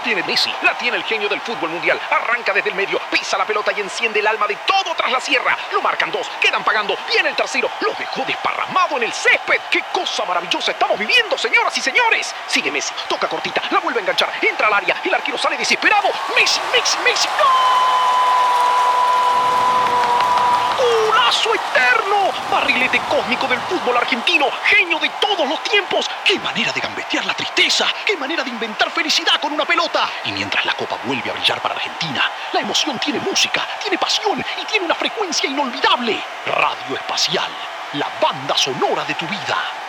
tiene Messi, la tiene el genio del fútbol mundial. Arranca desde el medio, pisa la pelota y enciende el alma de todo tras la sierra. Lo marcan dos, quedan pagando, viene el tercero. Lo dejó desparramado en el césped. ¡Qué cosa maravillosa estamos viviendo, señoras y señores! Sigue Messi, toca cortita, la vuelve a enganchar, entra al área, el arquero sale desesperado. ¡Messi, Messi, Messi! ¡No! ¡Golazo eterno! Barrilete cósmico del fútbol argentino, genio de todos los tiempos. ¡Qué manera de gambetear la tristeza! ¡Qué manera de inventar felicidad con una pelota! Y mientras la copa vuelve a brillar para Argentina, la emoción tiene música, tiene pasión y tiene una frecuencia inolvidable. Radio Espacial, la banda sonora de tu vida.